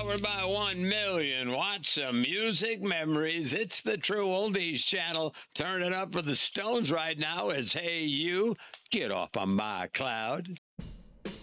powered by 1 million watts of music memories. It's the True Oldies channel. Turn it up for the Stones right now as Hey You, Get Off of My Cloud.